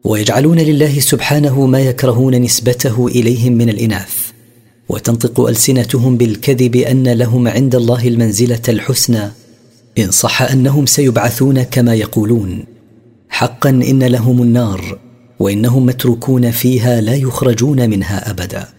ويجعلون لله سبحانه ما يكرهون نسبته إليهم من الإناث، وتنطق ألسنتهم بالكذب أن لهم عند الله المنزلة الحسنى إن صح أنهم سيبعثون كما يقولون. حقا إن لهم النار، وإنهم متروكون فيها لا يخرجون منها أبدا.